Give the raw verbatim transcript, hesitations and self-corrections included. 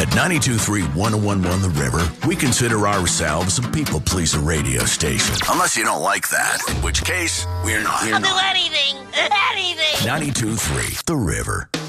At ninety-two point three, one oh one point one The River, we consider ourselves a people-pleaser radio station. Unless you don't like that, in which case, we're not. I'll do anything, anything. ninety-two point three The River.